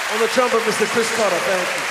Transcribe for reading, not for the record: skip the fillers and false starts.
On the trumpet, Mr. Chris Carter, thank you.